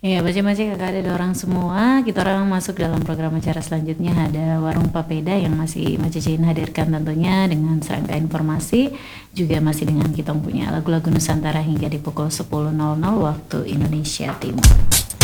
Ya, baca-baca kakak ada orang semua. Kita orang masuk dalam program acara selanjutnya. Ada Warung Papeda yang masih Macicain hadirkan tentunya dengan serangkaian informasi. Juga masih dengan kita punya lagu-lagu Nusantara hingga di pukul 10.00 waktu Indonesia Timur.